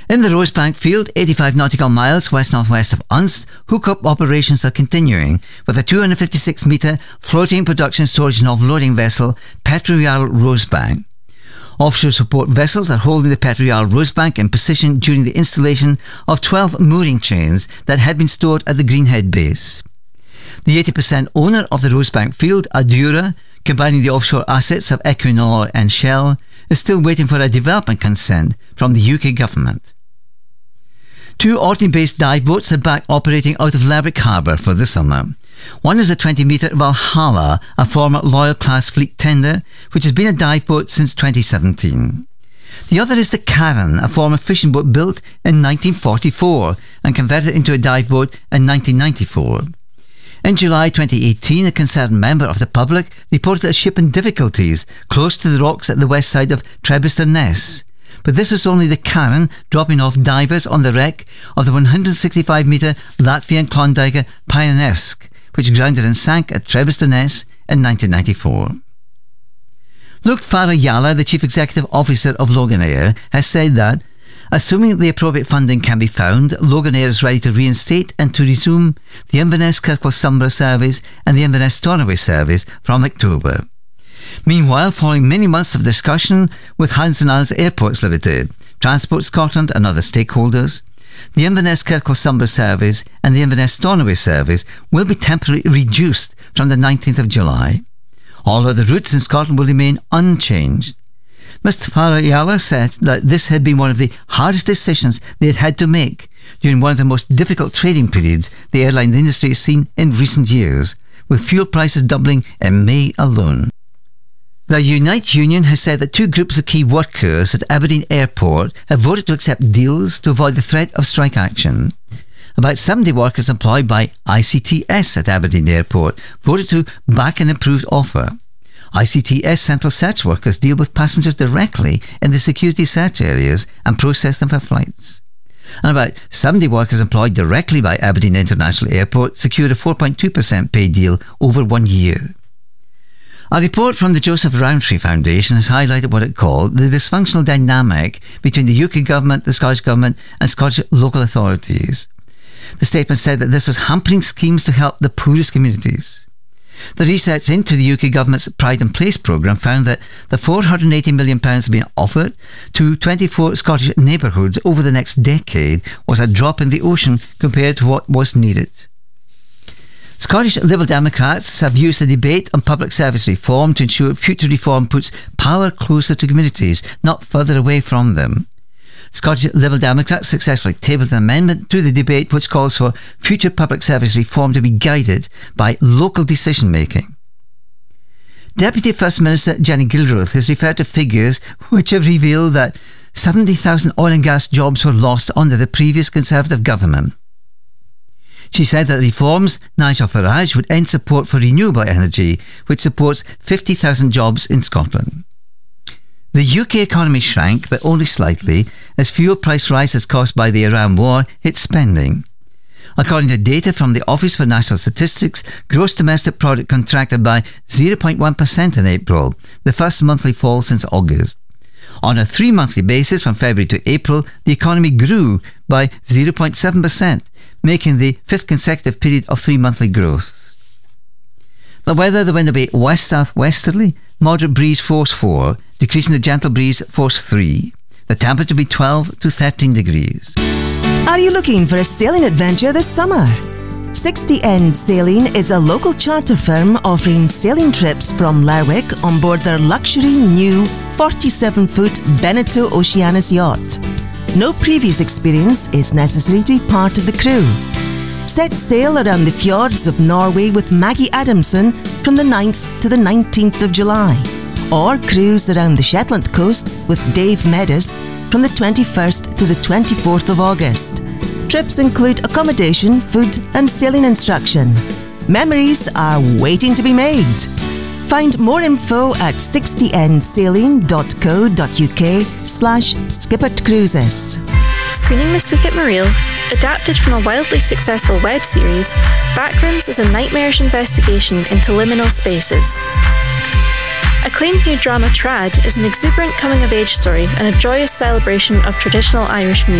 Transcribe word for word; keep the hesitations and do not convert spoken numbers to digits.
In the Rosebank field, eighty-five nautical miles west-northwest of Unst, hookup operations are continuing with a two hundred fifty-six metre floating production storage and offloading vessel, Petro-Jarl Rosebank. Offshore support vessels are holding the Petro-Jarl Rosebank in position during the installation of twelve mooring chains that had been stored at the Greenhead base. The eighty percent owner of the Rosebank field, Adura, combining the offshore assets of Equinor and Shell, is still waiting for a development consent from the U K government. Two Orkney-based dive boats are back operating out of Lerwick Harbour for the summer. One is the twenty metre Valhalla, a former Loyal-class fleet tender, which has been a dive boat since twenty seventeen. The other is the Karen, a former fishing boat built in nineteen forty-four and converted into a dive boat in nineteen ninety-four. In July twenty eighteen, a concerned member of the public reported a ship in difficulties close to the rocks at the west side of Trebistor-Ness. But this was only the Karen dropping off divers on the wreck of the one hundred sixty-five metre Latvian Klondike Pionersk, which grounded and sank at Trebistor-Ness in nineteen ninety-four. Luke Farah-Yalla, the Chief Executive Officer of Loganair, has said that, assuming the appropriate funding can be found, Loganair is ready to reinstate and to resume the Inverness-Kirkwall-Sombra service and the Inverness-Stornoway service from October. Meanwhile, following many months of discussion with Hansen Isles Airports Limited, Transport Scotland and other stakeholders, the Inverness-Kirkwall-Sombra service and the Inverness-Stornoway service will be temporarily reduced from the nineteenth of July. All other routes in Scotland will remain unchanged. Mister Farah-Yalla said that this had been one of the hardest decisions they had had to make during one of the most difficult trading periods the airline industry has seen in recent years, with fuel prices doubling in May alone. The Unite Union has said that two groups of key workers at Aberdeen Airport have voted to accept deals to avoid the threat of strike action. About seventy workers employed by I C T S at Aberdeen Airport voted to back an improved offer. I C T S central search workers deal with passengers directly in the security search areas and process them for flights. And about seventy workers employed directly by Aberdeen International Airport secured a four point two percent pay deal over one year. A report from the Joseph Rowntree Foundation has highlighted what it called the dysfunctional dynamic between the U K government, the Scottish government and Scottish local authorities. The statement said that this was hampering schemes to help the poorest communities. The research into the U K government's Pride in Place programme found that the four hundred eighty million pounds being offered to twenty-four Scottish neighbourhoods over the next decade was a drop in the ocean compared to what was needed. Scottish Liberal Democrats have used the debate on public service reform to ensure future reform puts power closer to communities, not further away from them. Scottish Liberal Democrats successfully tabled an amendment to the debate which calls for future public service reform to be guided by local decision making. Deputy First Minister Jenny Gilruth has referred to figures which have revealed that seventy thousand oil and gas jobs were lost under the previous Conservative government. She said that the reforms Nigel Farage would end support for renewable energy, which supports fifty thousand jobs in Scotland. The U K economy shrank, but only slightly, as fuel price rises caused by the Iran war hit spending. According to data from the Office for National Statistics, gross domestic product contracted by zero point one percent in April, the first monthly fall since August. On a three-monthly basis from February to April, the economy grew by zero point seven percent, making the fifth consecutive period of three-monthly growth. The weather, the wind will be west-south-westerly, moderate breeze force four, decreasing to gentle breeze force three. The temperature will be twelve to thirteen degrees. Are you looking for a sailing adventure this summer? sixty End Sailing is a local charter firm offering sailing trips from Lerwick on board their luxury new forty-seven foot Beneteau Oceanus yacht. No previous experience is necessary to be part of the crew. Set sail around the fjords of Norway with Maggie Adamson from the ninth to the nineteenth of July, or cruise around the Shetland coast with Dave Meadows from the twenty-first to the twenty-fourth of August. Trips include accommodation, food and sailing instruction. Memories are waiting to be made. Find more info at sixty end sailing dot co dot uk slash skippered cruises. Screening this week at Mareel, adapted from a wildly successful web series, Backrooms is a nightmarish investigation into liminal spaces. Acclaimed new drama Trad is an exuberant coming-of-age story and a joyous celebration of traditional Irish music.